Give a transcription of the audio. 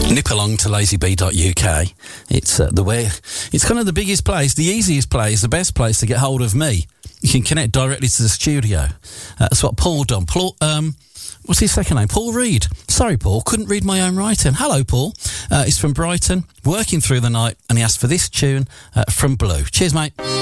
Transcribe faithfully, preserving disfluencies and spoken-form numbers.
Nip along to lazy bee dot U K. It's uh, the way. It's kind of the biggest place, the easiest place, the best place to get hold of me. You can connect directly to the studio. Uh, that's what Paul done. Paul, um, what's his second name? Paul Reed. Sorry, Paul, couldn't read my own writing. Hello, Paul. Uh, he's from Brighton, working through the night, and he asked for this tune uh, from Blue. Cheers, mate.